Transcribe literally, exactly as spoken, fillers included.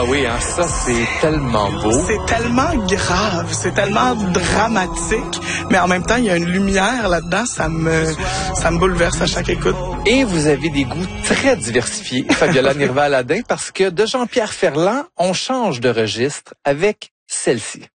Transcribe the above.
Ah oui, hein, ça, c'est tellement beau. C'est tellement grave, c'est tellement dramatique, mais en même temps, il y a une lumière là-dedans, ça me, ça me bouleverse à chaque écoute. Et vous avez des goûts très diversifiés, Fabiola Nirval-Aladin, parce que de Jean-Pierre Ferland, on change de registre avec celle-ci.